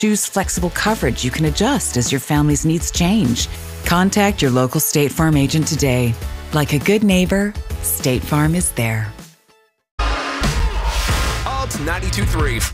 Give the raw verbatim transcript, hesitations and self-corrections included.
Choose flexible coverage you can adjust as your family's needs change. Contact your local State Farm agent today. Like a good neighbor, State Farm is there. Alt ninety-two point three.